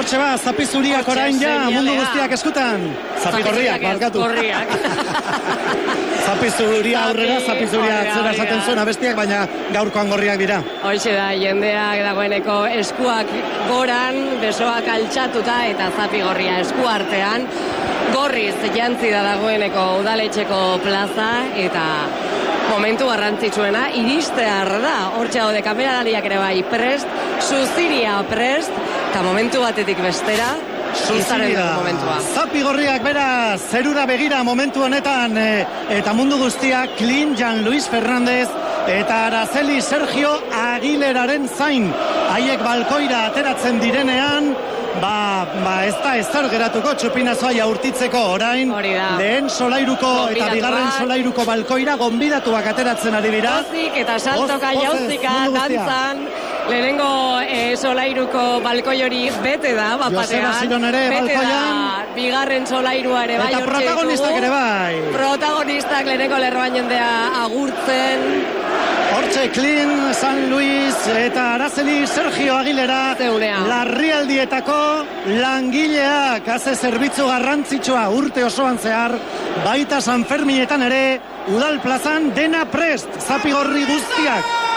Joseba, zapi zuriak orain ja, mundu guztiak eskutan. Zapi gorriak, markatu. Zapi zuria aurrera, zapi zuriak zera esaten zuen abestiak, baina gaurkoan gorriak dira. Hoxe da, jendeak dagoeneko eskuak goran, besoak altxatuta eta zapi gorria esku artean. Gorriz jantzi da dagoeneko udaletxeko plaza eta momentu garrantzitsuena iristear da. Hortxe haude kameralariak ere bai prest, Suziria prest, eta momentu batetik bestera, Suziria momentua. Zapi gorriak beraz, zerura begira momentu honetan, eta mundu guztiak Clint, Jan Luis Fernandez, eta Araceli Sergio Aguileraren zain. Haiek balkoira ateratzen direnean, ez da ezer geratuko txupinazoa jaurtitzeko orain, lehen solairuko eta bigarren solairuko balkoira gonbidatuak ateratzen ari dira. Pozik eta saltoka jauzika dantzan, lehenengo solairuko balkoi hori bete da, Joseba Ziron ere balkoian. Bigarren solairua ere bai. Eta protagonistak ere bai. Protagonistak lehenengo lerroan jendea agurtzen. Hortxe Clint, San Luis eta Araceli Sergio Aguilera larrialdietako langileak haze zerbitzu garrantzitsua urte osoan zehar, baita San Ferminetan ere udal plazan dena prest, zapi gorri guztiak